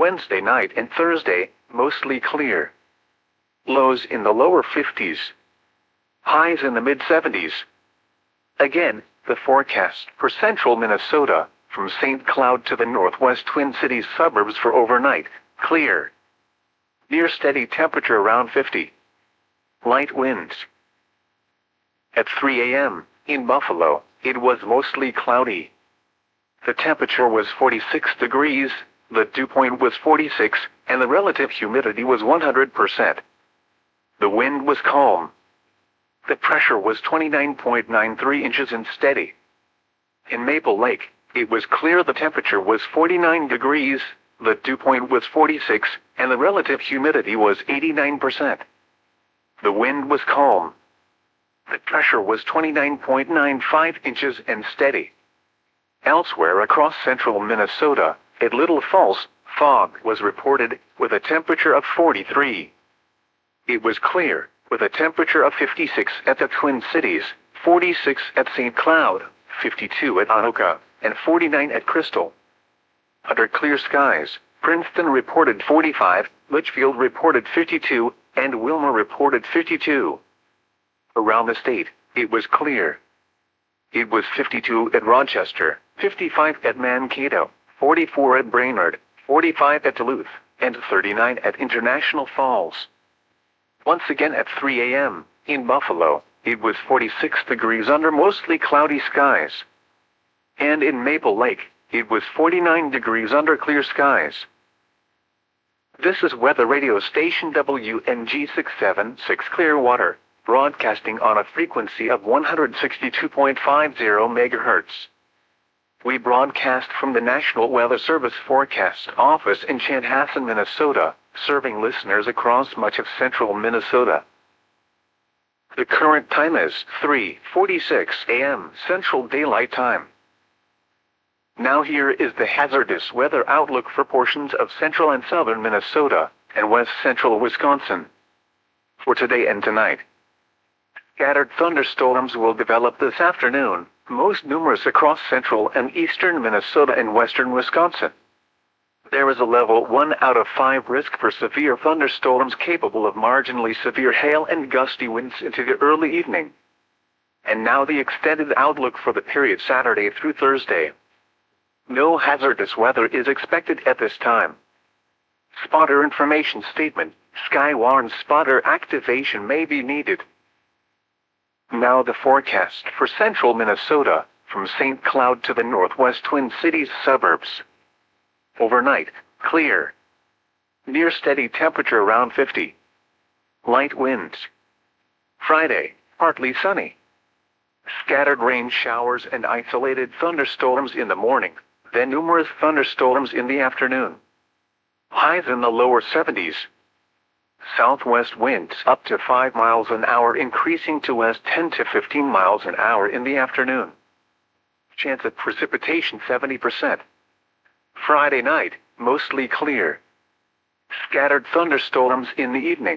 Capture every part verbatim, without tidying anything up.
Wednesday night and Thursday, mostly clear. Lows in the lower fifties. Highs in the mid seventies. Again, the forecast for central Minnesota, from Saint Cloud to the northwest Twin Cities suburbs for overnight, clear. Near steady temperature around fifty. Light winds. At three A M, in Buffalo, it was mostly cloudy. The temperature was forty-six degrees, the dew point was forty-six, and the relative humidity was one hundred percent. The wind was calm. The pressure was twenty-nine point nine three inches and steady. In Maple Lake, it was clear. The temperature was forty-nine degrees, the dew point was forty-six, and the relative humidity was eighty-nine percent. The wind was calm. The pressure was twenty-nine point nine five inches and steady. Elsewhere across central Minnesota, at Little Falls, fog was reported, with a temperature of forty-three. It was clear, with a temperature of fifty-six at the Twin Cities, forty-six at Saint Cloud, fifty-two at Anoka, and forty-nine at Crystal. Under clear skies, Princeton reported forty-five, Litchfield reported fifty-two, and Wilmer reported fifty-two. Around the state, it was clear. It was fifty-two at Rochester, fifty-five at Mankato, forty-four at Brainerd, forty-five at Duluth, and thirty-nine at International Falls. Once again at three A M, in Buffalo, it was forty-six degrees under mostly cloudy skies. And in Maple Lake, it was forty-nine degrees under clear skies. This is weather radio station W N G six seventy-six Clearwater, broadcasting on a frequency of one hundred sixty-two point five zero megahertz. We broadcast from the National Weather Service Forecast Office in Chanhassen, Minnesota, serving listeners across much of central Minnesota. The current time is three forty-six A M Central Daylight Time. Now here is the hazardous weather outlook for portions of central and southern Minnesota, and west central Wisconsin. For today and tonight. Scattered thunderstorms will develop this afternoon, most numerous across central and eastern Minnesota and western Wisconsin. There is a level one out of five risk for severe thunderstorms capable of marginally severe hail and gusty winds into the early evening. And now the extended outlook for the period Saturday through Thursday. No hazardous weather is expected at this time. Spotter information statement: Sky warns spotter activation may be needed. Now the forecast for central Minnesota, from Saint Cloud to the northwest Twin Cities suburbs. Overnight, clear. Near steady temperature around fifty. Light winds. Friday, partly sunny. Scattered rain showers and isolated thunderstorms in the morning, then numerous thunderstorms in the afternoon. Highs in the lower seventies. Southwest winds up to five miles an hour, increasing to west ten to fifteen miles an hour in the afternoon. Chance of precipitation seventy percent. Friday night, mostly clear. Scattered thunderstorms in the evening.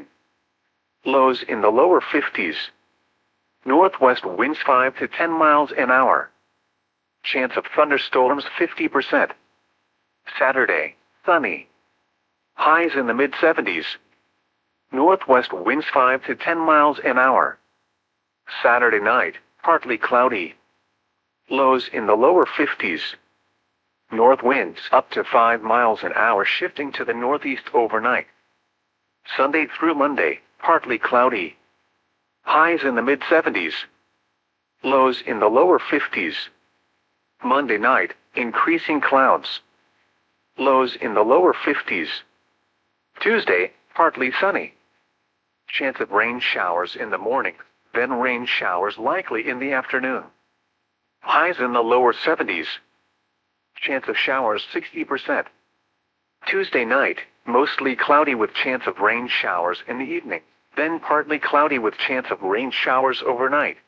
Lows in the lower fifties. Northwest winds five to ten miles an hour. Chance of thunderstorms fifty percent. Saturday, sunny. Highs in the mid seventies. Northwest winds five to ten miles an hour. Saturday night, partly cloudy. Lows in the lower fifties. North winds up to five miles an hour, shifting to the northeast overnight. Sunday through Monday, partly cloudy. Highs in the mid seventies. Lows in the lower fifties. Monday night, increasing clouds. Lows in the lower fifties. Tuesday, partly sunny. Chance of rain showers in the morning, then rain showers likely in the afternoon. Highs in the lower seventies. Chance of showers sixty percent. Tuesday night, mostly cloudy with chance of rain showers in the evening, then partly cloudy with chance of rain showers overnight.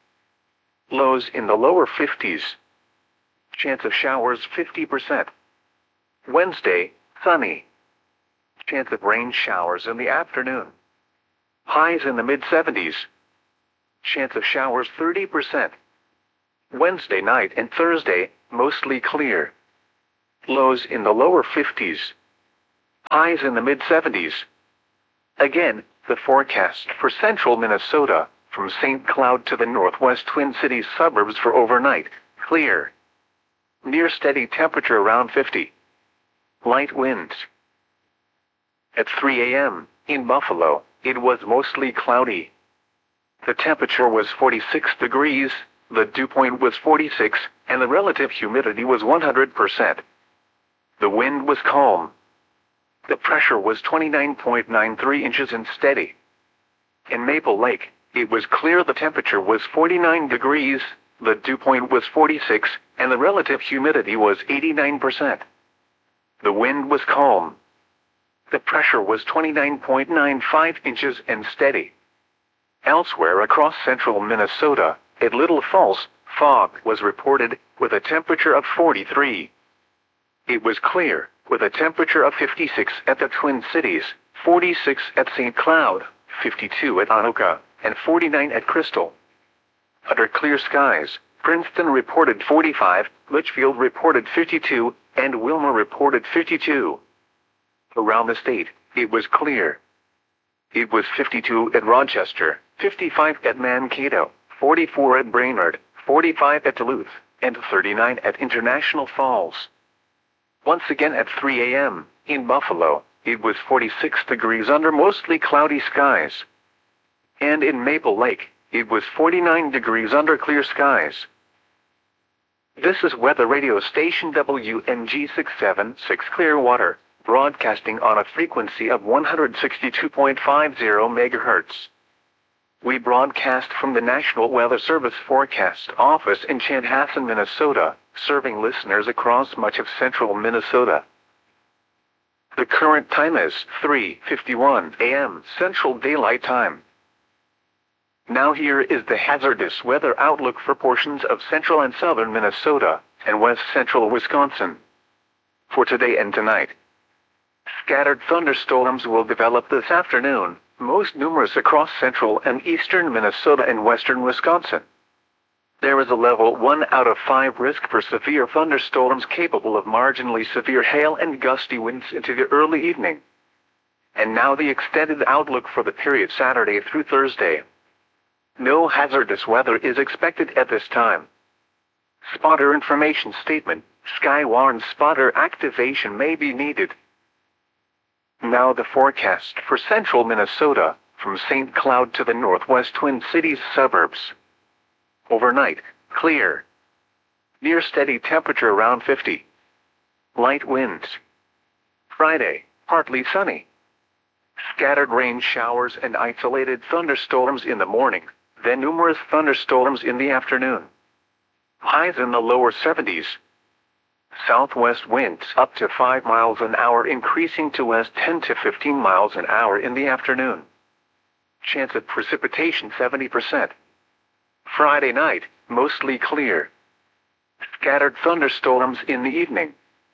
Lows in the lower fifties. Chance of showers fifty percent. Wednesday, sunny. Chance of rain showers in the afternoon. Highs in the mid seventies. Chance of showers thirty percent. Wednesday night and Thursday, mostly clear. Lows in the lower fifties. Highs in the mid seventies. Again, the forecast for central Minnesota, from Saint Cloud to the northwest Twin Cities suburbs for overnight, clear. Near steady temperature around fifty. Light winds. At three A M, in Buffalo, it was mostly cloudy. The temperature was forty-six degrees, the dew point was forty-six, and the relative humidity was one hundred percent. The wind was calm. The pressure was twenty-nine point nine three inches and steady. In Maple Lake, it was clear. The temperature was forty-nine degrees, the dew point was forty-six, and the relative humidity was eighty-nine percent. The wind was calm. The pressure was twenty-nine point nine five inches and steady. Elsewhere across central Minnesota, at Little Falls, fog was reported, with a temperature of forty-three. It was clear, with a temperature of fifty-six at the Twin Cities, forty-six at Saint Cloud, fifty-two at Anoka, and forty-nine at Crystal. Under clear skies, Princeton reported forty-five, Litchfield reported fifty-two, and Wilmer reported fifty-two. Around the state, it was clear. It was fifty-two at Rochester, fifty-five at Mankato, forty-four at Brainerd, forty-five at Duluth, and thirty-nine at International Falls. Once again at three A M, in Buffalo, it was forty-six degrees under mostly cloudy skies. And in Maple Lake, it was forty-nine degrees under clear skies. This is weather radio station W N G six seven six Clearwater, broadcasting on a frequency of one hundred sixty-two point five zero megahertz. We broadcast from the National Weather Service Forecast Office in Chanhassen, Minnesota, serving listeners across much of central Minnesota. The current time is three fifty-one A M Central Daylight Time. Now here is the hazardous weather outlook for portions of central and southern Minnesota, and west central Wisconsin. For today and tonight, scattered thunderstorms will develop this afternoon, most numerous across central and eastern Minnesota and western Wisconsin. There is a level one out of five risk for severe thunderstorms capable of marginally severe hail and gusty winds into the early evening. And now the extended outlook for the period Saturday through Thursday. No hazardous weather is expected at this time. Spotter information statement: Skywarn spotter activation may be needed. Now the forecast for central Minnesota, from Saint Cloud to the northwest Twin Cities suburbs. Overnight, clear. Near steady temperature around fifty. Light winds. Friday, partly sunny. Scattered rain showers and isolated thunderstorms in the morning, then numerous thunderstorms in the afternoon. Highs in the lower seventies. Southwest winds up to five miles an hour, increasing to west ten to fifteen miles an hour in the afternoon. Chance of precipitation seventy percent. Friday night, mostly clear. Scattered thunderstorms in the evening.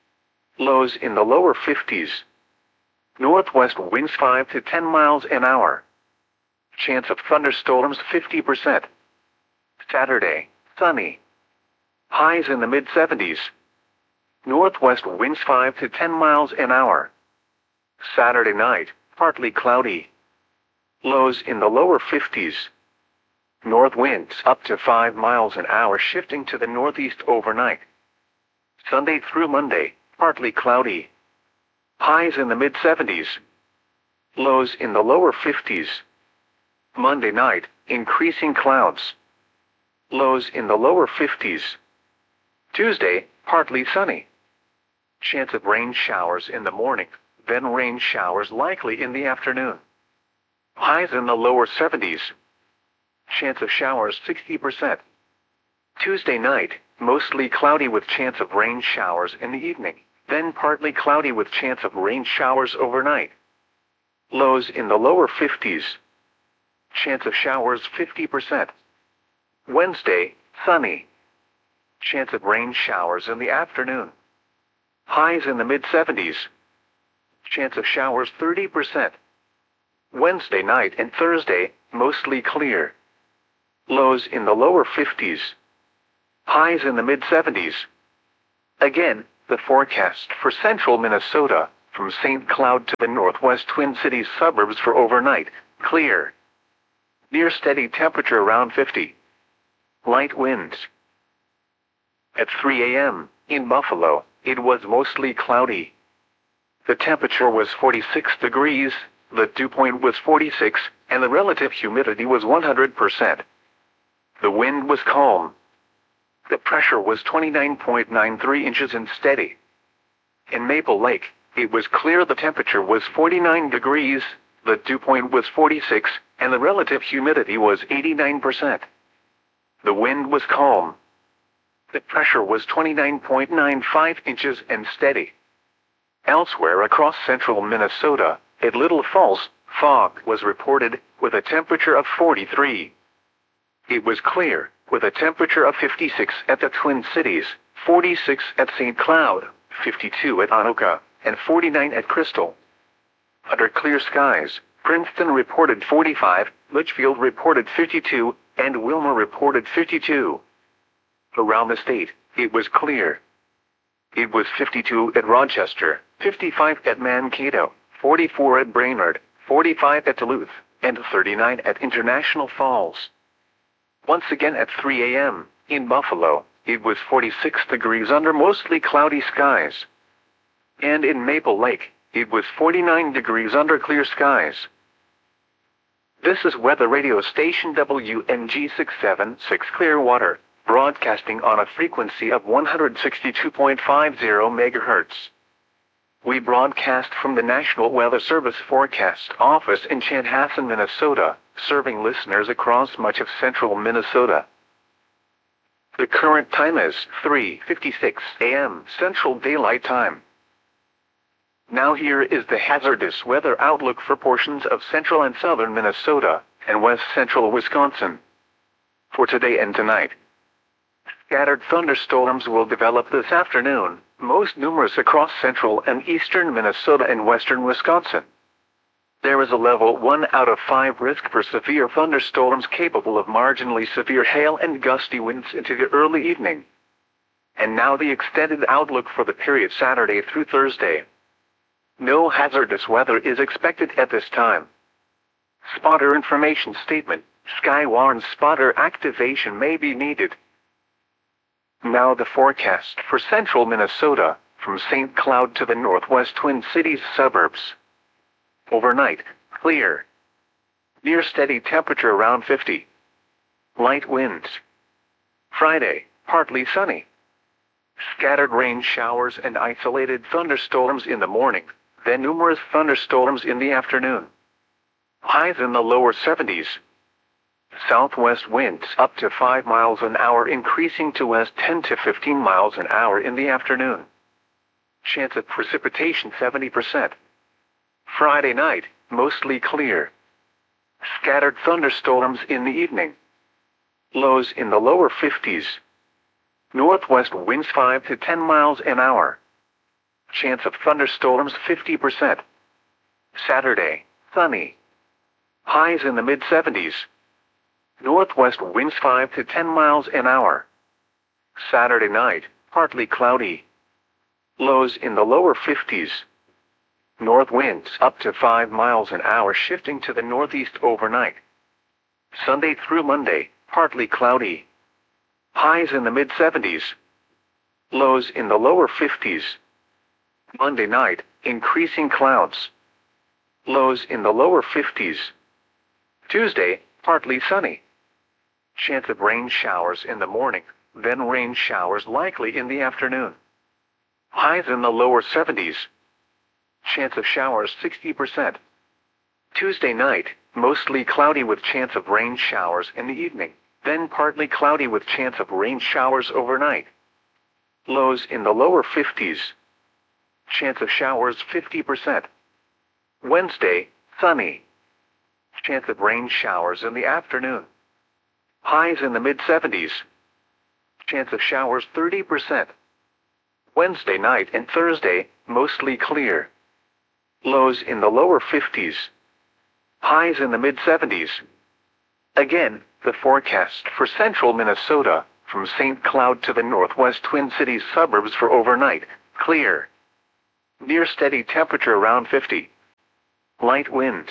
Lows in the lower fifties. Northwest winds five to ten miles an hour. Chance of thunderstorms fifty percent. Saturday, sunny. Highs in the mid seventies. Northwest winds five to ten miles an hour. Saturday night, partly cloudy. Lows in the lower fifties. North winds up to five miles an hour, shifting to the northeast overnight. Sunday through Monday, partly cloudy. Highs in the mid seventies. Lows in the lower fifties. Monday night, increasing clouds. Lows in the lower fifties. Tuesday, partly sunny. Chance of rain showers in the morning, then rain showers likely in the afternoon. Highs in the lower seventies. Chance of showers sixty percent. Tuesday night, mostly cloudy with chance of rain showers in the evening, then partly cloudy with chance of rain showers overnight. Lows in the lower fifties. Chance of showers fifty percent. Wednesday, sunny. Chance of rain showers in the afternoon. Highs in the mid seventies. Chance of showers thirty percent. Wednesday night and Thursday, mostly clear. Lows in the lower fifties. Highs in the mid seventies. Again, the forecast for central Minnesota, from Saint Cloud to the northwest Twin Cities suburbs for overnight, clear. Near steady temperature around fifty. Light winds. At three A M, in Buffalo, it was mostly cloudy. The temperature was forty-six degrees, the dew point was forty-six, and the relative humidity was one hundred percent. The wind was calm. The pressure was twenty-nine point nine three inches and steady. In Maple Lake, it was clear. The temperature was forty-nine degrees, the dew point was forty-six, and the relative humidity was eighty-nine percent. The wind was calm. The pressure was twenty-nine point nine five inches and steady. Elsewhere across central Minnesota, at Little Falls, fog was reported, with a temperature of forty-three. It was clear, with a temperature of fifty-six at the Twin Cities, forty-six at Saint Cloud, fifty-two at Anoka, and forty-nine at Crystal. Under clear skies, Princeton reported forty-five, Litchfield reported fifty-two, and Wilmer reported fifty-two. Around the state, it was clear. It was fifty-two at Rochester, fifty-five at Mankato, forty-four at Brainerd, forty-five at Duluth, and thirty-nine at International Falls. Once again at three A M, in Buffalo, it was forty-six degrees under mostly cloudy skies. And in Maple Lake, it was forty-nine degrees under clear skies. This is weather radio station W N G six seven six Clearwater, broadcasting on a frequency of one hundred sixty-two point five zero megahertz. We broadcast from the National Weather Service Forecast Office in Chanhassen, Minnesota, serving listeners across much of central Minnesota. The current time is three fifty-six A M Central Daylight Time. Now here is the hazardous weather outlook for portions of central and southern Minnesota, and west central Wisconsin. For today and tonight, scattered thunderstorms will develop this afternoon, most numerous across central and eastern Minnesota and western Wisconsin. There is a level one out of five risk for severe thunderstorms capable of marginally severe hail and gusty winds into the early evening. And now the extended outlook for the period Saturday through Thursday. No hazardous weather is expected at this time. Spotter information statement: Sky warns spotter activation may be needed. Now the forecast for central Minnesota, from Saint Cloud to the northwest Twin Cities suburbs. Overnight, clear. Near steady temperature around fifty. Light winds. Friday, partly sunny. Scattered rain showers and isolated thunderstorms in the morning, then numerous thunderstorms in the afternoon. Highs in the lower seventies. Southwest winds up to five miles an hour increasing to west ten to fifteen miles an hour in the afternoon. Chance of precipitation seventy percent. Friday night, mostly clear. Scattered thunderstorms in the evening. Lows in the lower fifties. Northwest winds five to ten miles an hour. Chance of thunderstorms fifty percent. Saturday, sunny. Highs in the mid seventies. Northwest winds five to ten miles an hour. Saturday night, partly cloudy. Lows in the lower fifties. North winds up to five miles an hour shifting to the northeast overnight. Sunday through Monday, partly cloudy. Highs in the mid seventies. Lows in the lower fifties. Monday night, increasing clouds. Lows in the lower fifties. Tuesday, partly sunny. Chance of rain showers in the morning, then rain showers likely in the afternoon. Highs in the lower seventies. Chance of showers sixty percent. Tuesday night, mostly cloudy with chance of rain showers in the evening, then partly cloudy with chance of rain showers overnight. Lows in the lower fifties. Chance of showers fifty percent. Wednesday, sunny. Chance of rain showers in the afternoon. Highs in the mid seventies. Chance of showers thirty percent. Wednesday night and Thursday, mostly clear. Lows in the lower fifties. Highs in the mid seventies. Again, the forecast for central Minnesota, from Saint Cloud to the northwest Twin Cities suburbs for overnight, clear. Near steady temperature around fifty. Light winds.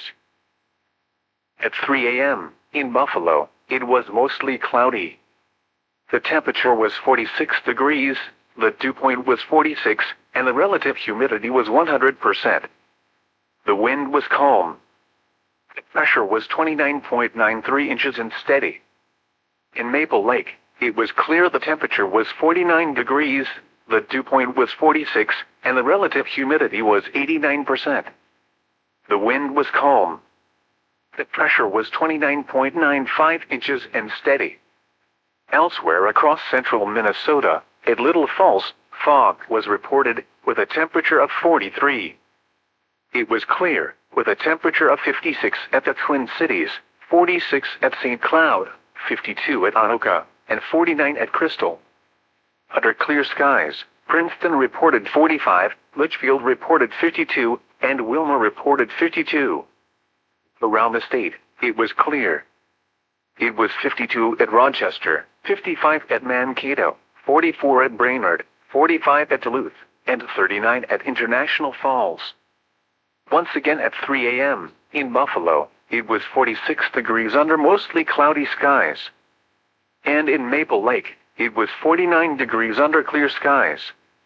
At three A M, in Buffalo, it was mostly cloudy. The temperature was forty-six degrees, the dew point was forty-six, and the relative humidity was one hundred percent. The wind was calm. The pressure was twenty-nine point nine three inches and steady. In Maple Lake, it was clear. The temperature was forty-nine degrees, the dew point was forty-six, and the relative humidity was eighty-nine percent. The wind was calm. The pressure was twenty-nine point nine five inches and steady. Elsewhere across central Minnesota, at Little Falls, fog was reported, with a temperature of forty-three. It was clear, with a temperature of fifty-six at the Twin Cities, forty-six at Saint Cloud, fifty-two at Anoka, and forty-nine at Crystal. Under clear skies, Princeton reported forty-five, Litchfield reported fifty-two, and Wilmer reported fifty-two. Around the state, it was clear. It was fifty-two at Rochester, fifty-five at Mankato, forty-four at Brainerd, forty-five at Duluth, and thirty-nine at International Falls. Once again at three A M, in Buffalo, it was forty-six degrees under mostly cloudy skies. And in Maple Lake, it was forty-nine degrees under clear skies.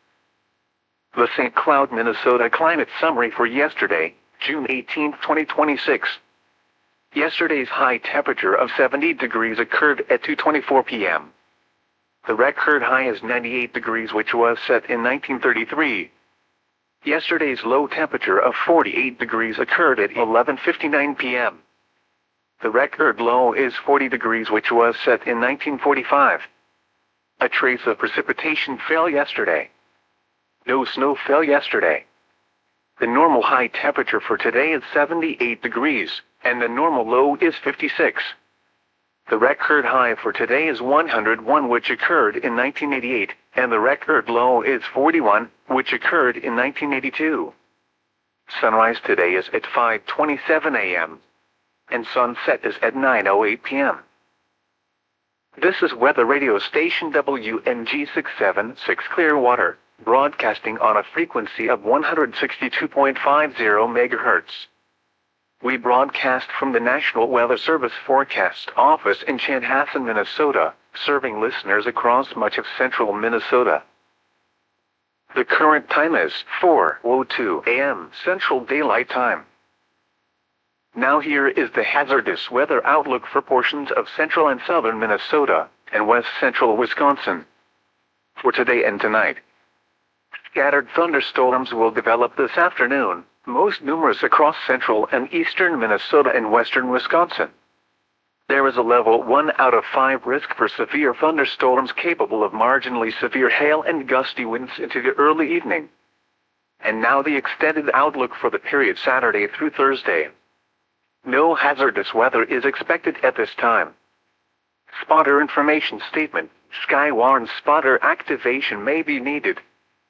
The Saint Cloud, Minnesota climate summary for yesterday, June eighteenth, twenty twenty-six. Yesterday's high temperature of seventy degrees occurred at two twenty-four P M The record high is ninety-eight degrees, which was set in nineteen thirty-three. Yesterday's low temperature of forty-eight degrees occurred at eleven fifty-nine P M The record low is forty degrees, which was set in nineteen forty-five. A trace of precipitation fell yesterday. No snow fell yesterday. The normal high temperature for today is seventy-eight degrees, and the normal low is fifty-six. The record high for today is one hundred one, which occurred in nineteen eighty-eight, and the record low is forty-one, which occurred in nineteen eighty-two. Sunrise today is at five twenty-seven A M, and sunset is at nine oh eight P M This is weather radio station W N G six seven six Clearwater, broadcasting on a frequency of one hundred sixty-two point five zero megahertz. We broadcast from the National Weather Service Forecast Office in Chanhassen, Minnesota, serving listeners across much of central Minnesota. The current time is four oh two A M Central Daylight Time. Now here is the hazardous weather outlook for portions of central and southern Minnesota, and west central Wisconsin. For today and tonight, scattered thunderstorms will develop this afternoon, most numerous across central and eastern Minnesota and western Wisconsin. There is a level one out of five risk for severe thunderstorms capable of marginally severe hail and gusty winds into the early evening. And now the extended outlook for the period Saturday through Thursday. No hazardous weather is expected at this time. Spotter information statement: Skywarn spotter activation may be needed.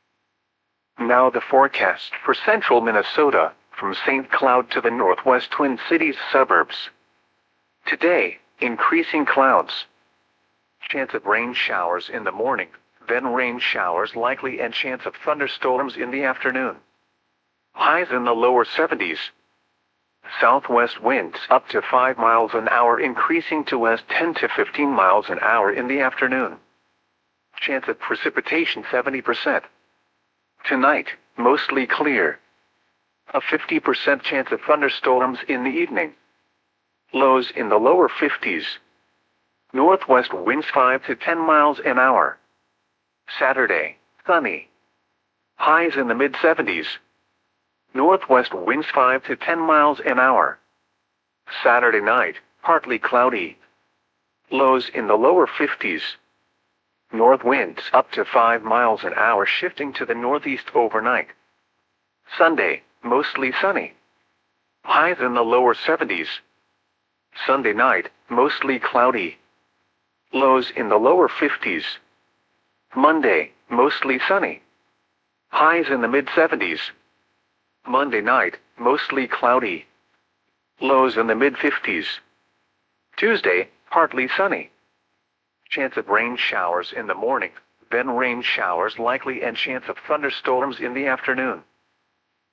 Now the forecast for central Minnesota, from Saint Cloud to the northwest Twin Cities suburbs. Today, increasing clouds. Chance of rain showers in the morning, then rain showers likely and chance of thunderstorms in the afternoon. Highs in the lower seventies. Southwest winds up to five miles an hour, increasing to west ten to fifteen miles an hour in the afternoon. Chance of precipitation seventy percent. Tonight, mostly clear. A fifty percent chance of thunderstorms in the evening. Lows in the lower fifties. Northwest winds five to ten miles an hour. Saturday, sunny. Highs in the mid seventies. Northwest winds five to ten miles an hour. Saturday night, partly cloudy. Lows in the lower fifties. North winds up to five miles an hour, shifting to the northeast overnight. Sunday, mostly sunny. Highs in the lower seventies. Sunday night, mostly cloudy. Lows in the lower fifties. Monday, mostly sunny. Highs in the mid seventies. Monday night, mostly cloudy. Lows in the mid fifties. Tuesday, partly sunny. Chance of rain showers in the morning, then rain showers likely and chance of thunderstorms in the afternoon.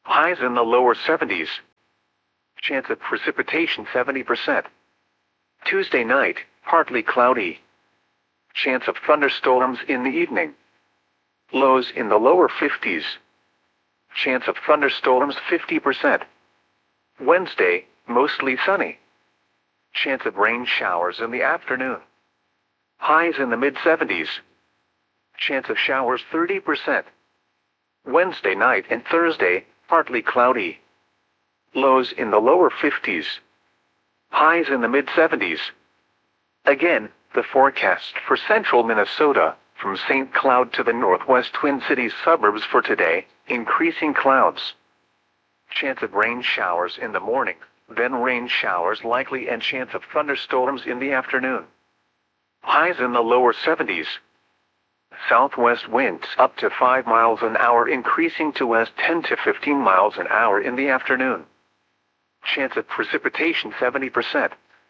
Highs in the lower seventies. Chance of precipitation seventy percent. Tuesday night, partly cloudy. Chance of thunderstorms in the evening. Lows in the lower fifties. Chance of thunderstorms fifty percent. Wednesday, mostly sunny. Chance of rain showers in the afternoon. Highs in the mid seventies. Chance of showers thirty percent. Wednesday night and Thursday, partly cloudy. Lows in the lower fifties. Highs in the mid seventies. Again, the forecast for central Minnesota, from Saint Cloud to the northwest Twin Cities suburbs for today, increasing clouds. Chance of rain showers in the morning, then rain showers likely and chance of thunderstorms in the afternoon. Highs in the lower seventies. Southwest winds up to five miles an hour increasing to west ten to fifteen miles an hour in the afternoon. Chance of precipitation seventy percent.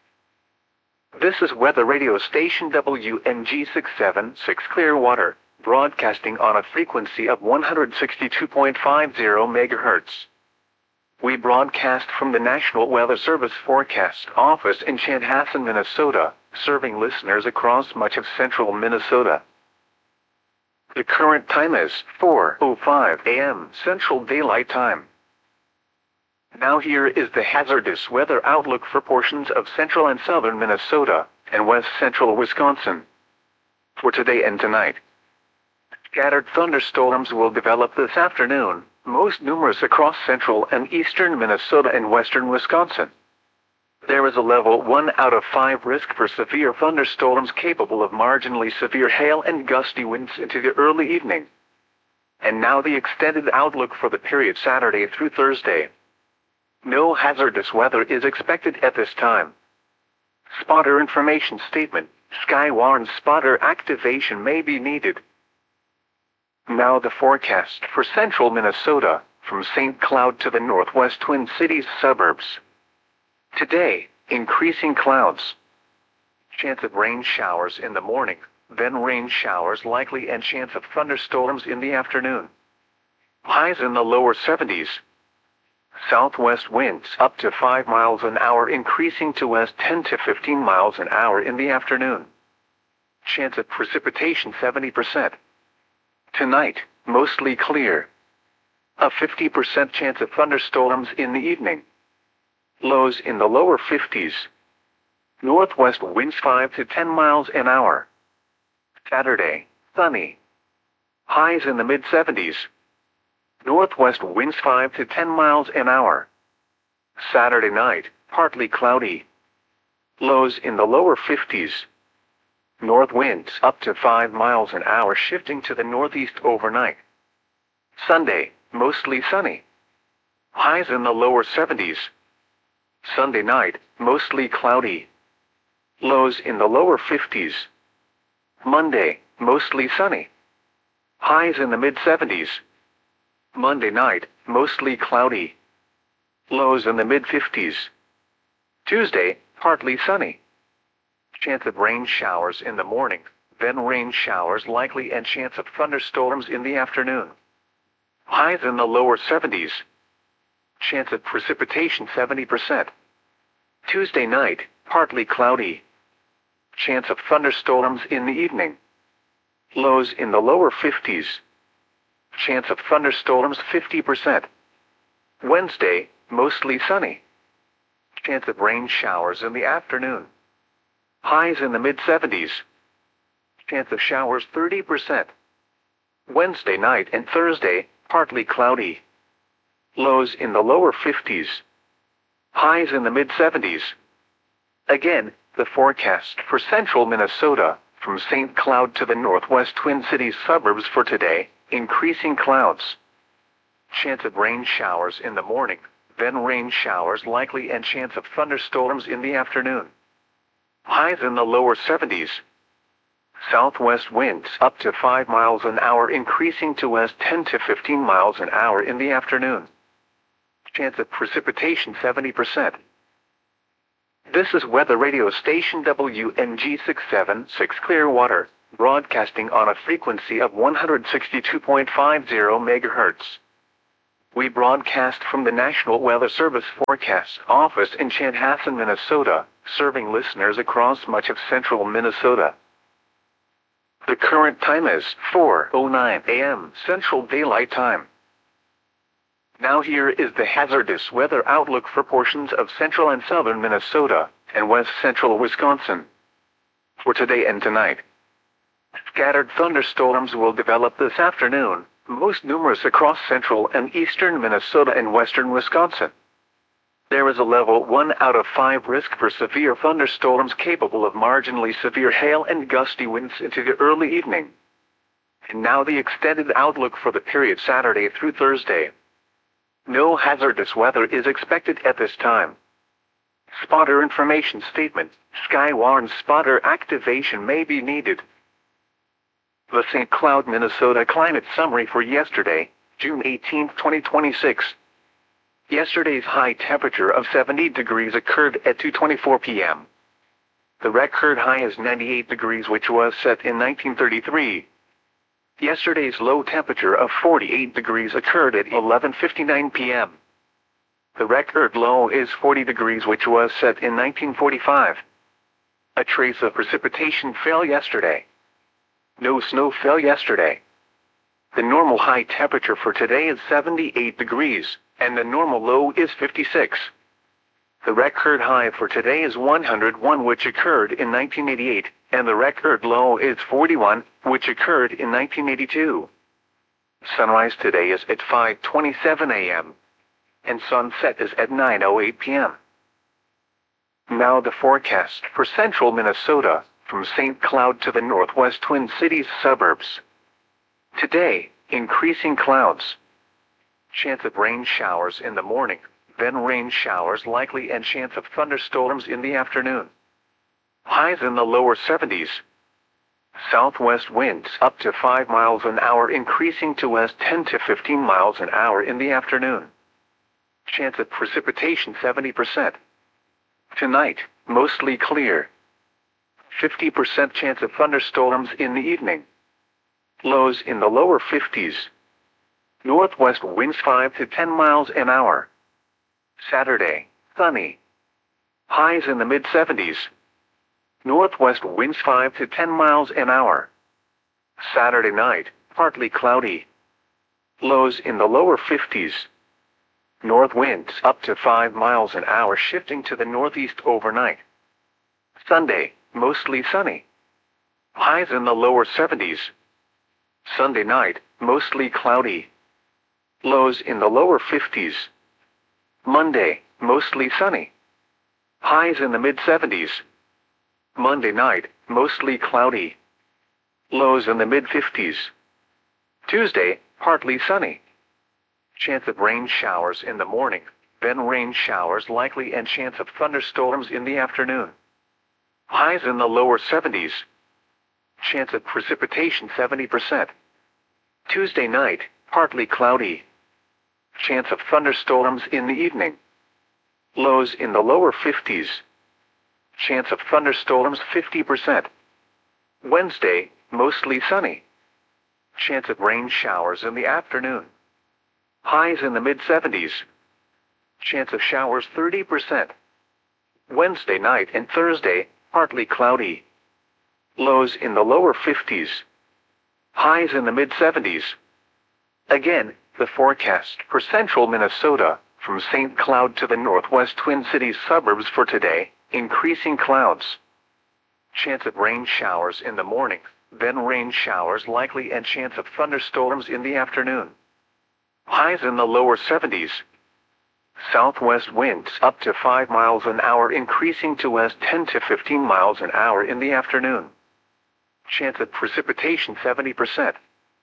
This is weather radio station W N G six seven six Clearwater, broadcasting on a frequency of one hundred sixty-two point five zero megahertz. We broadcast from the National Weather Service Forecast Office in Chanhassen, Minnesota, serving listeners across much of central Minnesota. The current time is four oh five a m Central Daylight Time. Now here is the hazardous weather outlook for portions of central and southern Minnesota and west central Wisconsin. For today and tonight, scattered thunderstorms will develop this afternoon, most numerous across central and eastern Minnesota and western Wisconsin. There is a level one out of five risk for severe thunderstorms capable of marginally severe hail and gusty winds into the early evening. And now the extended outlook for the period Saturday through Thursday. No hazardous weather is expected at this time. Spotter information statement: Skywarn spotter activation may be needed. Now the forecast for central Minnesota, from Saint Cloud to the northwest Twin Cities suburbs. Today, increasing clouds. Chance of rain showers in the morning, then rain showers likely and chance of thunderstorms in the afternoon. Highs in the lower seventies. Southwest winds up to five miles an hour increasing to west ten to fifteen miles an hour in the afternoon. Chance of precipitation seventy percent. Tonight, mostly clear. A fifty percent chance of thunderstorms in the evening. Lows in the lower fifties. Northwest winds five to ten miles an hour. Saturday, sunny. Highs in the mid seventies. Northwest winds five to ten miles an hour. Saturday night, partly cloudy. Lows in the lower fifties. North winds up to five miles an hour shifting to the northeast overnight. Sunday, mostly sunny. Highs in the lower seventies. Sunday night, mostly cloudy. Lows in the lower fifties. Monday, mostly sunny. Highs in the mid seventies. Monday night, mostly cloudy. Lows in the mid fifties. Tuesday, partly sunny. Chance of rain showers in the morning, then rain showers likely and chance of thunderstorms in the afternoon. Highs in the lower seventies. Chance of precipitation seventy percent. Tuesday night, partly cloudy. Chance of thunderstorms in the evening. Lows in the lower fifties. Chance of thunderstorms fifty percent. Wednesday, mostly sunny. Chance of rain showers in the afternoon. Highs in the mid seventies. Chance of showers thirty percent. Wednesday night and Thursday, partly cloudy. Lows in the lower fifties. Highs in the mid seventies. Again, the forecast for central Minnesota, from Saint Cloud to the northwest Twin Cities suburbs for today, increasing clouds. Chance of rain showers in the morning, then rain showers likely and chance of thunderstorms in the afternoon. Highs in the lower seventies. Southwest winds up to five miles an hour increasing to west ten to fifteen miles an hour in the afternoon. Chance of precipitation seventy percent. This is weather radio station W N G six seven six Clearwater, broadcasting on a frequency of one hundred sixty-two point five zero megahertz. We broadcast from the National Weather Service Forecast Office in Chanhassen, Minnesota, serving listeners across much of central Minnesota. The current time is four oh nine a m Central Daylight Time. Now here is the hazardous weather outlook for portions of central and southern Minnesota and west central Wisconsin. For today and tonight, scattered thunderstorms will develop this afternoon, most numerous across central and eastern Minnesota and western Wisconsin. There is a level one out of five risk for severe thunderstorms capable of marginally severe hail and gusty winds into the early evening. And now the extended outlook for the period Saturday through Thursday. No hazardous weather is expected at this time. Spotter information statement: Sky warns spotter activation may be needed. The Saint Cloud, Minnesota climate summary for yesterday, June eighteenth, twenty twenty-six. Yesterday's high temperature of seventy degrees occurred at two twenty-four p m The record high is ninety-eight degrees, which was set in nineteen thirty-three. Yesterday's low temperature of forty-eight degrees occurred at eleven fifty-nine p m The record low is forty degrees, which was set in nineteen forty-five. A trace of precipitation fell yesterday. No snow fell yesterday. The normal high temperature for today is seventy-eight degrees, and the normal low is fifty-six. The record high for today is one hundred one, which occurred in nineteen eighty-eight, and the record low is forty-one, which occurred in nineteen eighty-two. Sunrise today is at five twenty-seven a m, and sunset is at nine oh eight p m Now the forecast for central Minnesota, from Saint Cloud to the northwest Twin Cities suburbs. Today, increasing clouds. Chance of rain showers in the morning, then rain showers likely and chance of thunderstorms in the afternoon. Highs in the lower seventies. Southwest winds up to five miles an hour, increasing to west ten to fifteen miles an hour in the afternoon. Chance of precipitation seventy percent. Tonight, mostly clear. fifty percent chance of thunderstorms in the evening. Lows in the lower fifties. Northwest winds five to ten miles an hour. Saturday, sunny. Highs in the mid seventies. Northwest winds five to ten miles an hour. Saturday night, partly cloudy. Lows in the lower fifties. North winds up to five miles an hour, shifting to the northeast overnight. Sunday, mostly sunny. Highs in the lower seventies. Sunday night, mostly cloudy. Lows in the lower fifties. Monday, mostly sunny. Highs in the mid seventies. Monday night, mostly cloudy. Lows in the mid fifties. Tuesday, partly sunny. Chance of rain showers in the morning, then rain showers likely and chance of thunderstorms in the afternoon. Highs in the lower seventies. Chance of precipitation seventy percent. Tuesday night, partly cloudy. Chance of thunderstorms in the evening. Lows in the lower fifties. Chance of thunderstorms fifty percent. Wednesday, mostly sunny. Chance of rain showers in the afternoon. Highs in the mid seventies. Chance of showers thirty percent. Wednesday night and Thursday, partly cloudy. Lows in the lower fifties. Highs in the mid seventies. Again, the forecast for central Minnesota, from Saint Cloud to the northwest Twin Cities suburbs for today, increasing clouds. Chance of rain showers in the morning, then rain showers likely and chance of thunderstorms in the afternoon. Highs in the lower seventies. Southwest winds up to five miles an hour, increasing to west ten to fifteen miles an hour in the afternoon. Chance of precipitation seventy percent.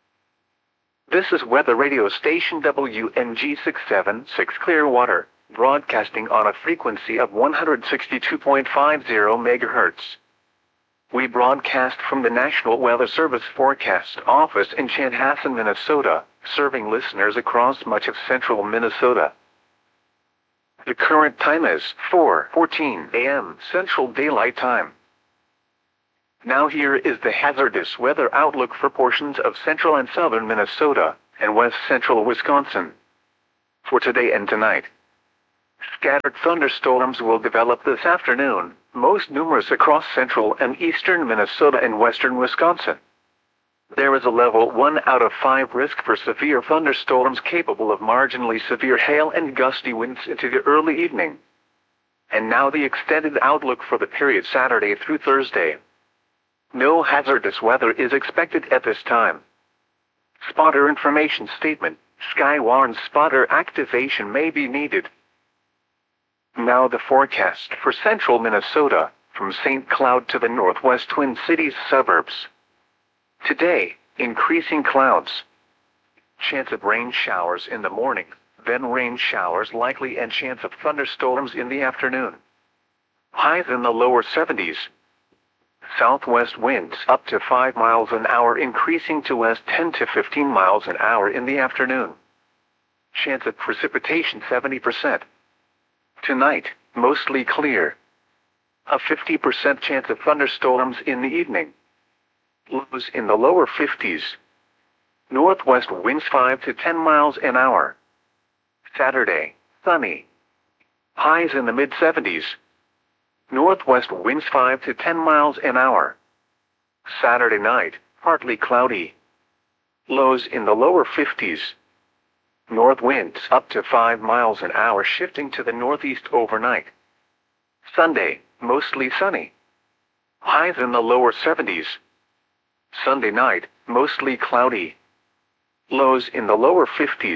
This is weather radio station W N G six seventy-six Clearwater, broadcasting on a frequency of one hundred sixty-two point five zero megahertz. We broadcast from the National Weather Service Forecast Office in Chanhassen, Minnesota, serving listeners across much of central Minnesota. The current time is four fourteen a m Central Daylight Time. Now here is the hazardous weather outlook for portions of central and southern Minnesota and west central Wisconsin. for today and tonight. Scattered thunderstorms will develop this afternoon, most numerous across central and eastern Minnesota and western Wisconsin. There is a level one out of five risk for severe thunderstorms capable of marginally severe hail and gusty winds into the early evening. And now the extended outlook for the period Saturday through Thursday. No hazardous weather is expected at this time. Spotter information statement: Sky warns spotter activation may be needed. Now the forecast for central Minnesota, from Saint Cloud to the northwest Twin Cities suburbs. Today, increasing clouds. Chance of rain showers in the morning, then rain showers likely and chance of thunderstorms in the afternoon. Highs in the lower seventies. Southwest winds up to five miles an hour increasing to west ten to fifteen miles an hour in the afternoon. Chance of precipitation seventy percent. Tonight, mostly clear. A fifty percent chance of thunderstorms in the evening. Lows in the lower fifties. Northwest winds five to ten miles an hour. Saturday, sunny. Highs in the mid seventies. Northwest winds five to ten miles an hour. Saturday night, partly cloudy. Lows in the lower fifties. North winds up to five miles an hour shifting to the northeast overnight. Sunday, mostly sunny. Highs in the lower seventies. Sunday night, mostly cloudy. Lows in the lower fifties.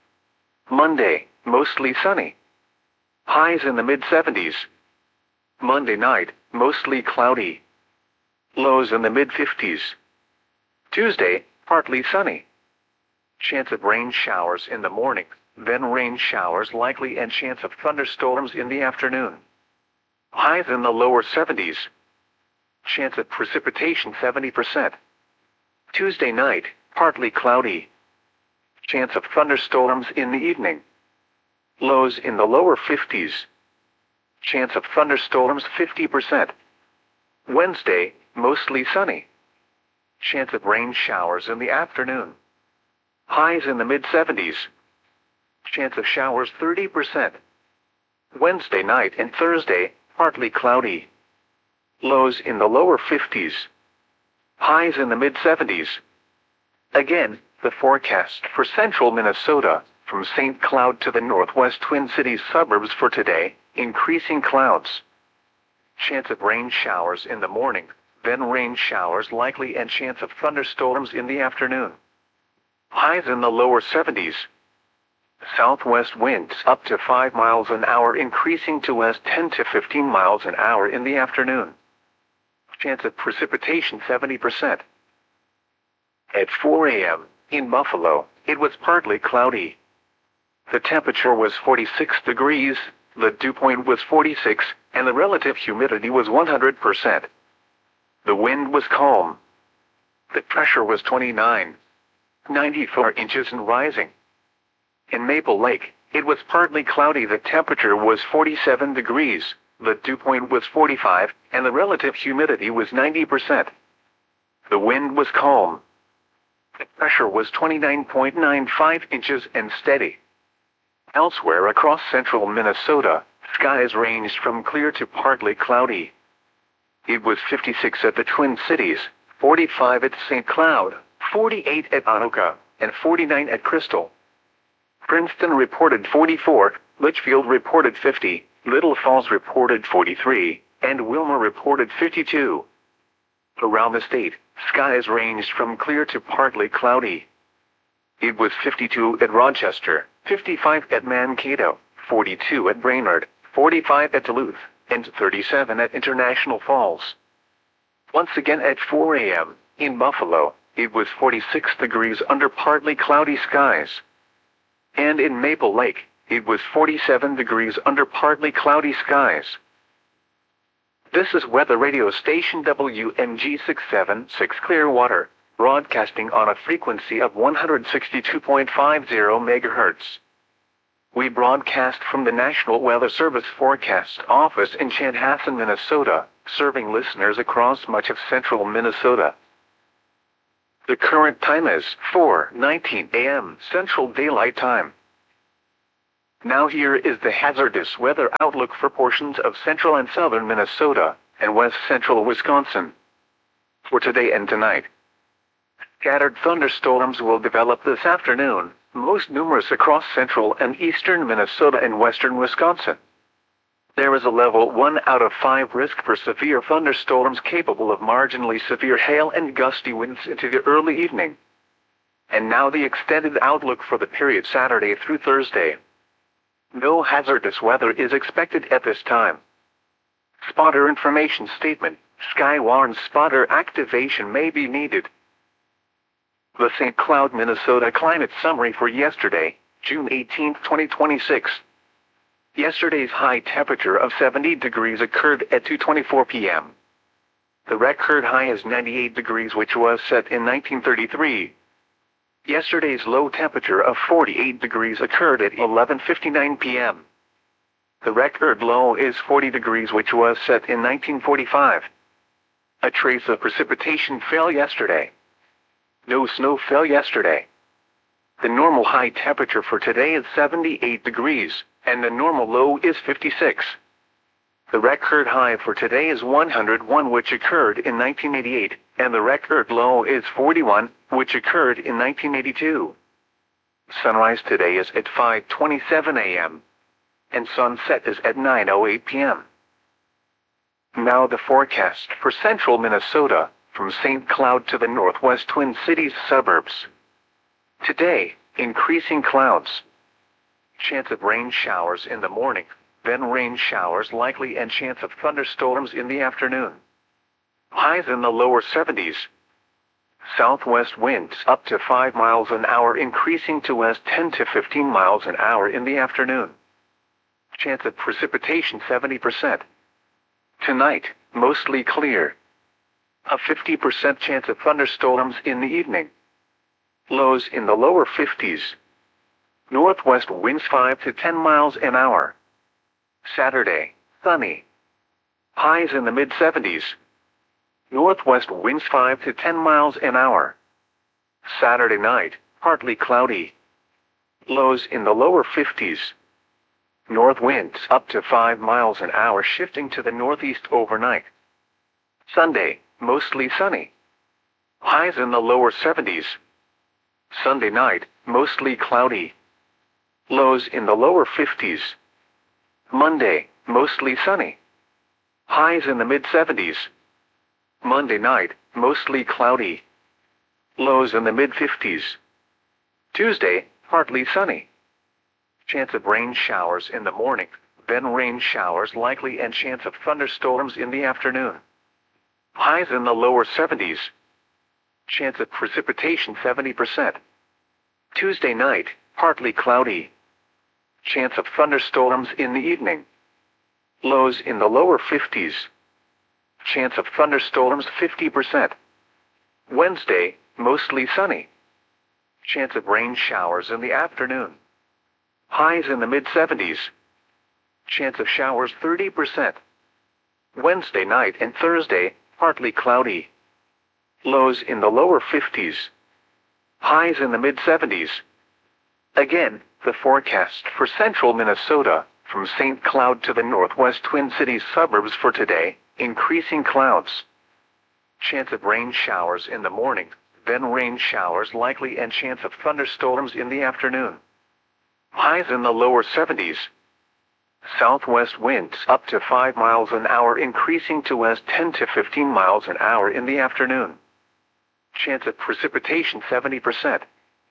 Monday, mostly sunny. Highs in the mid seventies. Monday night, mostly cloudy. Lows in the mid fifties. Tuesday, partly sunny. Chance of rain showers in the morning, then rain showers likely and chance of thunderstorms in the afternoon. Highs in the lower seventies. Chance of precipitation seventy percent. Tuesday night, partly cloudy. Chance of thunderstorms in the evening. Lows in the lower fifties. Chance of thunderstorms fifty percent. Wednesday, mostly sunny. Chance of rain showers in the afternoon. Highs in the mid seventies. Chance of showers thirty percent. Wednesday night and Thursday, partly cloudy. Lows in the lower fifties. Highs in the mid seventies. Again, the forecast for central Minnesota, from Saint Cloud to the northwest Twin Cities suburbs for today, increasing clouds. Chance of rain showers in the morning, then rain showers likely and chance of thunderstorms in the afternoon. Highs in the lower seventies. Southwest winds up to five miles an hour increasing to west ten to fifteen miles an hour in the afternoon. Chance of precipitation seventy percent. At four a m, in Buffalo, it was partly cloudy. The temperature was forty-six degrees, the dew point was forty-six, and the relative humidity was one hundred percent. The wind was calm. The pressure was twenty-nine point nine four inches and rising. In Maple Lake, it was partly cloudy. The temperature was forty-seven degrees, the dew point was forty-five, and the relative humidity was ninety percent. The wind was calm. The pressure was twenty-nine point nine five inches and steady. Elsewhere across central Minnesota, skies ranged from clear to partly cloudy. It was fifty-six at the Twin Cities, forty-five at Saint Cloud, forty-eight at Anoka, and forty-nine at Crystal. Princeton reported forty-four, Litchfield reported fifty, Little Falls reported forty-three, and Wilmer reported fifty-two. Around the state, skies ranged from clear to partly cloudy. It was fifty-two at Rochester, fifty-five at Mankato, forty-two at Brainerd, forty-five at Duluth, and thirty-seven at International Falls. Once again at four a m, in Buffalo, it was forty-six degrees under partly cloudy skies. And in Maple Lake, it was forty-seven degrees under partly cloudy skies. This is weather radio station W M G six seven six Clearwater, broadcasting on a frequency of one hundred sixty-two point five zero megahertz. We broadcast from the National Weather Service Forecast Office in Chanhassen, Minnesota, serving listeners across much of central Minnesota. The current time is four nineteen a m Central Daylight Time. Now here is the hazardous weather outlook for portions of central and southern Minnesota and west central Wisconsin. For today and tonight, scattered thunderstorms will develop this afternoon, most numerous across central and eastern Minnesota and western Wisconsin. There is a level one out of five risk for severe thunderstorms capable of marginally severe hail and gusty winds into the early evening. And now the extended outlook for the period Saturday through Thursday. No hazardous weather is expected at this time. Spotter information statement: Sky warns spotter activation may be needed. The Saint Cloud, Minnesota climate summary for yesterday, June eighteenth, twenty twenty-six. Yesterday's high temperature of seventy degrees occurred at two twenty-four p m The record high is ninety-eight degrees, which was set in nineteen thirty-three. Yesterday's low temperature of forty-eight degrees occurred at eleven fifty-nine p m The record low is forty degrees, which was set in nineteen forty-five. A trace of precipitation fell yesterday. No snow fell yesterday. The normal high temperature for today is seventy-eight degrees, and the normal low is fifty-six. The record high for today is one hundred one, which occurred in nineteen eighty-eight, and the record low is forty-one, which occurred in nineteen eighty-two. Sunrise today is at five twenty-seven a m, and sunset is at nine oh eight p m Now the forecast for central Minnesota, from Saint Cloud to the northwest Twin Cities suburbs. Today, increasing clouds. Chance of rain showers in the morning, then rain showers likely and chance of thunderstorms in the afternoon. Highs in the lower seventies. Southwest winds up to five miles an hour, increasing to west ten to fifteen miles an hour in the afternoon. Chance of precipitation seventy percent. Tonight, mostly clear. A fifty percent chance of thunderstorms in the evening. Lows in the lower fifties. Northwest winds five to ten miles an hour. Saturday, sunny. Highs in the mid seventies. Northwest winds five to ten miles an hour. Saturday night, partly cloudy. Lows in the lower fifties. North winds up to five miles an hour, shifting to the northeast overnight. Sunday, mostly sunny. Highs in the lower seventies. Sunday night, mostly cloudy. Lows in the lower fifties. Monday, mostly sunny. Highs in the mid seventies. Monday night, mostly cloudy. Lows in the mid fifties. Tuesday, partly sunny. Chance of rain showers in the morning, then rain showers likely and chance of thunderstorms in the afternoon. Highs in the lower seventies. Chance of precipitation seventy percent. Tuesday night, partly cloudy. Chance of thunderstorms in the evening. Lows in the lower fifties. Chance of thunderstorms fifty percent. Wednesday, mostly sunny. Chance of rain showers in the afternoon. Highs in the mid seventies. Chance of showers thirty percent. Wednesday night and Thursday, partly cloudy. Lows in the lower fifties. Highs in the mid seventies. Again, the forecast for central Minnesota, from Saint Cloud to the northwest Twin Cities suburbs for today, increasing clouds. Chance of rain showers in the morning, then rain showers likely and chance of thunderstorms in the afternoon. Highs in the lower seventies. Southwest winds up to five miles an hour, increasing to west ten to fifteen miles an hour in the afternoon. Chance of precipitation seventy percent.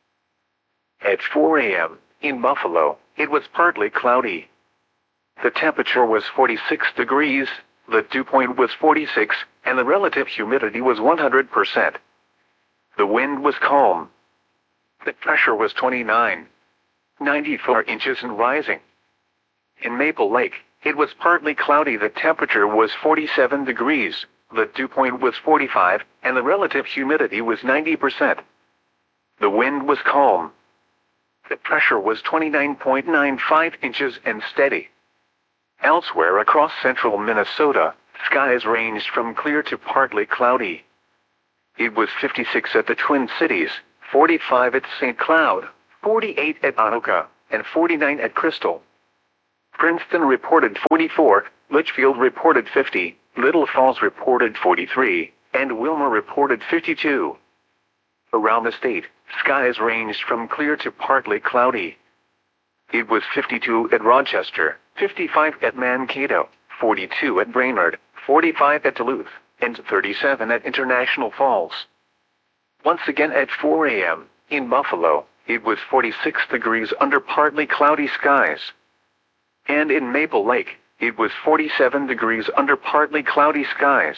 At four a m, in Buffalo, it was partly cloudy. The temperature was forty-six degrees, the dew point was forty-six, and the relative humidity was one hundred percent. The wind was calm. The pressure was twenty-nine point nine four inches and rising. In Maple Lake, it was partly cloudy. The temperature was forty-seven degrees, the dew point was forty-five, and the relative humidity was ninety percent. The wind was calm. The pressure was twenty-nine point nine five inches and steady. Elsewhere across central Minnesota, skies ranged from clear to partly cloudy. It was fifty-six at the Twin Cities, forty-five at Saint Cloud, forty-eight at Anoka, and forty-nine at Crystal. Princeton reported forty-four, Litchfield reported fifty, Little Falls reported forty-three, and Wilmer reported fifty-two. Around the state, skies ranged from clear to partly cloudy. It was fifty-two at Rochester, fifty-five at Mankato, forty-two at Brainerd, forty-five at Duluth, and thirty-seven at International Falls. Once again at four A M, in Buffalo, it was forty-six degrees under partly cloudy skies. And in Maple Lake, it was forty-seven degrees under partly cloudy skies.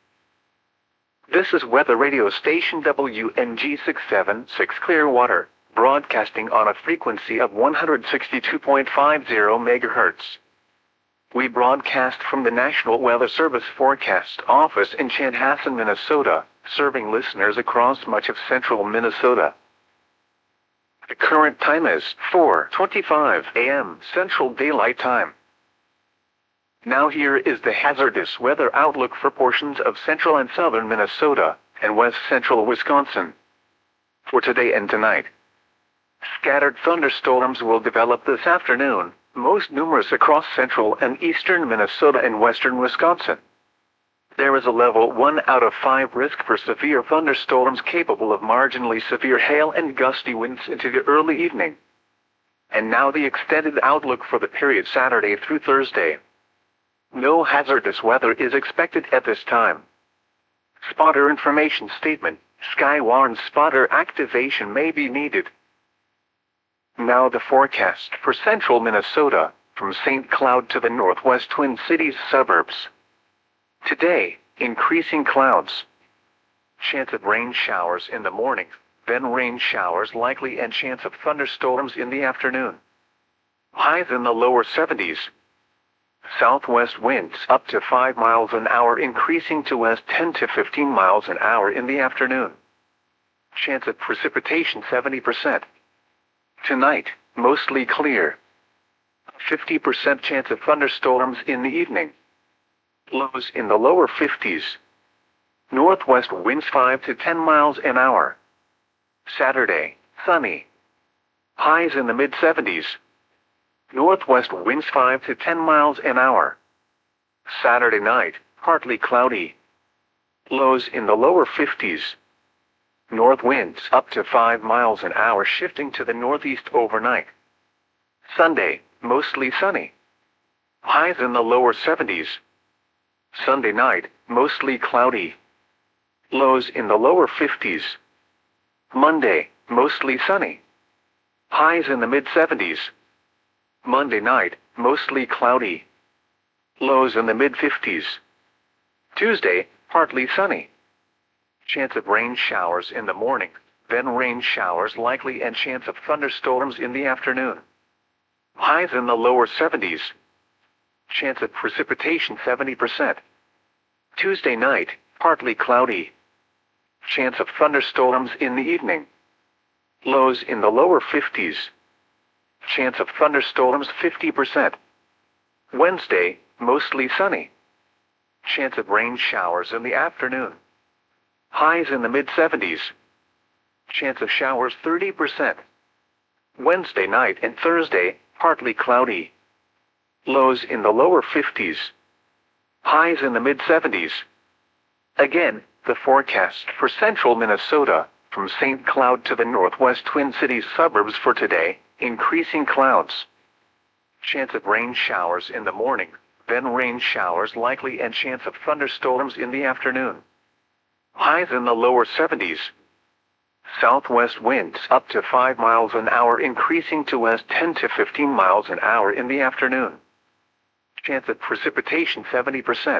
This is weather radio station W N G six seventy-six Clearwater, broadcasting on a frequency of one hundred sixty-two point five zero megahertz. We broadcast from the National Weather Service Forecast Office in Chanhassen, Minnesota, serving listeners across much of central Minnesota. The current time is four twenty-five A M Central Daylight Time. Now here is the hazardous weather outlook for portions of central and southern Minnesota and west central Wisconsin. For today and tonight, scattered thunderstorms will develop this afternoon, most numerous across central and eastern Minnesota and western Wisconsin. There is a level one out of five risk for severe thunderstorms capable of marginally severe hail and gusty winds into the early evening. And now the extended outlook for the period Saturday through Thursday. No hazardous weather is expected at this time. Spotter information statement: Skywarn spotter activation may be needed. Now the forecast for central Minnesota, from Saint Cloud to the northwest Twin Cities suburbs. Today, increasing clouds. Chance of rain showers in the morning, then rain showers likely and chance of thunderstorms in the afternoon. Highs in the lower seventies. Southwest winds up to five miles an hour increasing to west ten to fifteen miles an hour in the afternoon. Chance of precipitation seventy percent. Tonight, mostly clear. fifty percent chance of thunderstorms in the evening. Lows in the lower fifties. Northwest winds five to ten miles an hour. Saturday, sunny. Highs in the mid seventies. Northwest winds five to ten miles an hour. Saturday night, partly cloudy. Lows in the lower fifties. North winds up to five miles an hour shifting to the northeast overnight. Sunday, mostly sunny. Highs in the lower seventies. Sunday night, mostly cloudy. Lows in the lower fifties. Monday, mostly sunny. Highs in the mid seventies. Monday night, mostly cloudy. Lows in the mid fifties. Tuesday, partly sunny. Chance of rain showers in the morning, then rain showers likely and chance of thunderstorms in the afternoon. Highs in the lower seventies. Chance of precipitation seventy percent. Tuesday night, partly cloudy. Chance of thunderstorms in the evening. Lows in the lower fifties. Chance of thunderstorms fifty percent. Wednesday, mostly sunny. Chance of rain showers in the afternoon. Highs in the mid seventies. Chance of showers thirty percent. Wednesday night and Thursday, partly cloudy. Lows in the lower fifties. Highs in the mid seventies. Again, the forecast for central Minnesota, from Saint Cloud to the northwest Twin Cities suburbs for today, increasing clouds. Chance of rain showers in the morning, then rain showers likely and chance of thunderstorms in the afternoon. Highs in the lower seventies. Southwest winds up to five miles an hour increasing to west ten to fifteen miles an hour in the afternoon. Chance of precipitation seventy percent.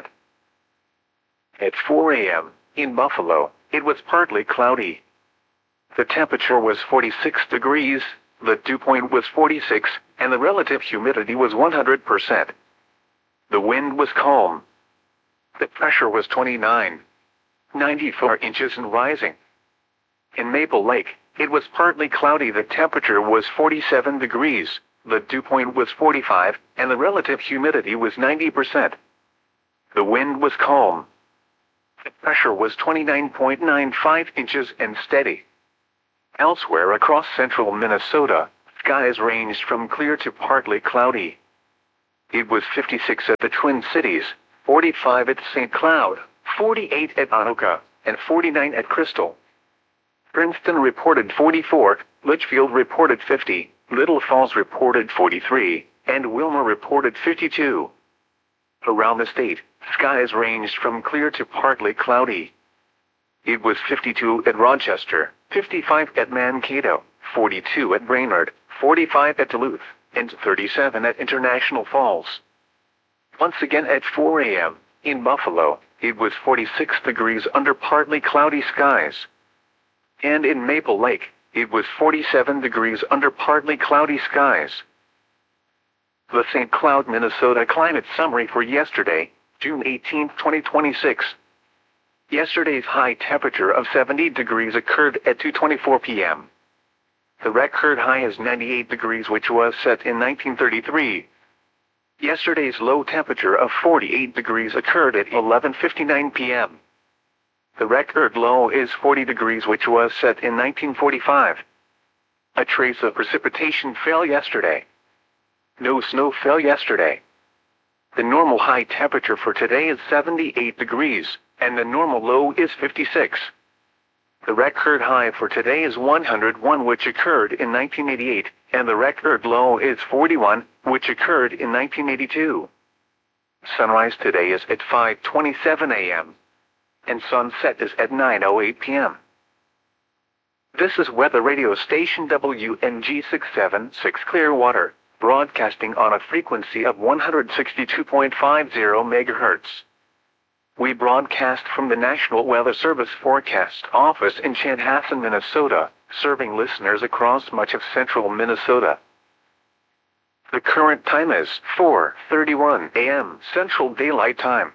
At four A M, in Buffalo, it was partly cloudy. The temperature was forty-six degrees, the dew point was forty-six, and the relative humidity was one hundred percent. The wind was calm. The pressure was twenty-nine point nine four inches and rising. In Maple Lake, it was partly cloudy. The temperature was forty-seven degrees, the dew point was forty-five, and the relative humidity was ninety percent. The wind was calm. The pressure was twenty-nine point nine five inches and steady. Elsewhere across central Minnesota, skies ranged from clear to partly cloudy. It was fifty-six at the Twin Cities, forty-five at Saint Cloud, forty-eight at Anoka, and forty-nine at Crystal. Princeton reported forty-four, Litchfield reported fifty, Little Falls reported forty-three, and Wilmer reported fifty-two. Around the state, skies ranged from clear to partly cloudy. It was fifty-two at Rochester, fifty-five at Mankato, forty-two at Brainerd, forty-five at Duluth, and thirty-seven at International Falls. Once again at four a m, in Buffalo, it was forty-six degrees under partly cloudy skies. And in Maple Lake, it was forty-seven degrees under partly cloudy skies. The Saint Cloud, Minnesota climate summary for yesterday, June eighteenth, twenty twenty-six. Yesterday's high temperature of seventy degrees occurred at two twenty-four p m The record high is ninety-eight degrees, which was set in nineteen thirty-three. Yesterday's low temperature of forty-eight degrees occurred at eleven fifty-nine p m The record low is forty degrees, which was set in nineteen forty-five. A trace of precipitation fell yesterday. No snow fell yesterday. The normal high temperature for today is seventy-eight degrees, and the normal low is fifty-six. The record high for today is one hundred one, which occurred in nineteen eighty-eight, and the record low is forty-one, which occurred in nineteen eighty-two. Sunrise today is at five twenty-seven a m and sunset is at nine oh eight p m This is weather radio station W N G six seventy-six Clearwater, broadcasting on a frequency of one hundred sixty-two point five zero megahertz. We broadcast from the National Weather Service Forecast Office in Chanhassen, Minnesota, serving listeners across much of central Minnesota. The current time is four thirty-one a m Central Daylight Time.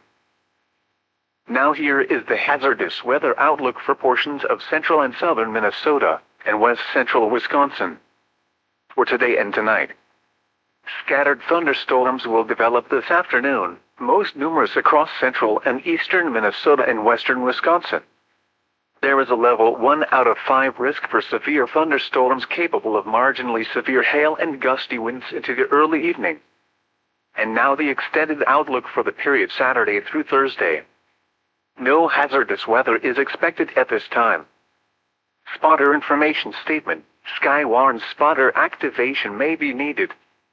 Now here is the hazardous weather outlook for portions of central and southern Minnesota and west central Wisconsin. For today and tonight, scattered thunderstorms will develop this afternoon, most numerous across central and eastern Minnesota and western Wisconsin. There is a level one out of five risk for severe thunderstorms capable of marginally severe hail and gusty winds into the early evening. And now the extended outlook for the period Saturday through Thursday. No hazardous weather is expected at this time. Spotter information statement: Sky warns spotter activation may be needed.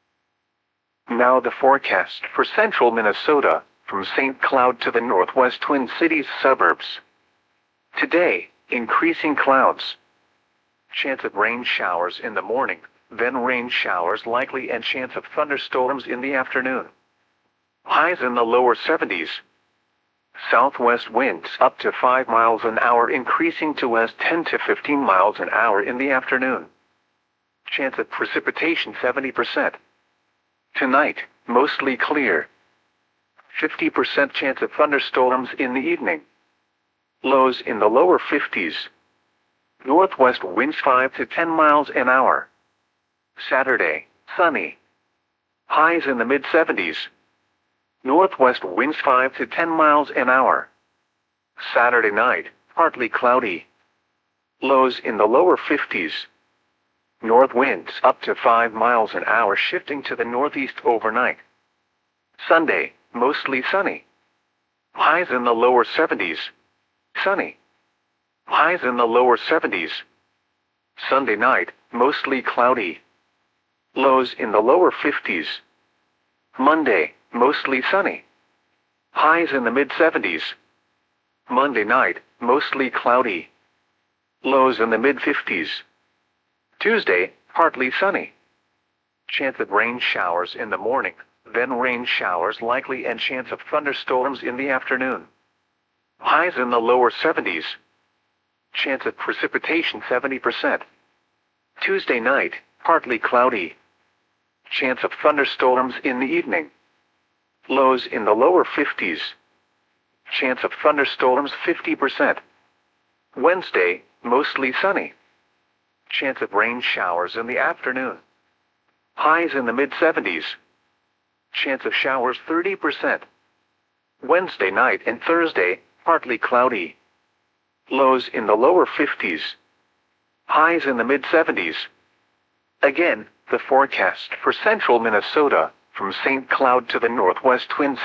Now the forecast for central Minnesota, from Saint Cloud to the northwest Twin Cities suburbs. Today, increasing clouds. Chance of rain showers in the morning, then rain showers likely and chance of thunderstorms in the afternoon. Highs in the lower seventies. Southwest winds up to five miles an hour, increasing to west ten to fifteen miles an hour in the afternoon. Chance of precipitation seventy percent. Tonight, mostly clear. fifty percent chance of thunderstorms in the evening. Lows in the lower fifties. Northwest winds five to ten miles an hour. Saturday, sunny. Highs in the mid seventies. Northwest winds five to ten miles an hour. Saturday night, partly cloudy. Lows in the lower fifties. North winds up to five miles an hour, shifting to the northeast overnight. Sunday, mostly sunny. Highs in the lower seventies. Sunny. Highs in the lower seventies. Sunday night, mostly cloudy. Lows in the lower fifties. Monday, mostly sunny. Highs in the mid seventies. Monday night, mostly cloudy. Lows in the mid fifties. Tuesday, partly sunny. Chance of rain showers in the morning, then rain showers likely and chance of thunderstorms in the afternoon. Highs in the lower seventies. Chance of precipitation seventy percent. Tuesday night, partly cloudy. Chance of thunderstorms in the evening. Lows in the lower fifties. Chance of thunderstorms fifty percent. Wednesday, mostly sunny. Chance of rain showers in the afternoon. Highs in the mid seventies. Chance of showers thirty percent. Wednesday night and Thursday, partly cloudy. Lows in the lower fifties. Highs in the mid seventies. Again, The forecast for central Minnesota, from Saint Cloud to the northwest Twin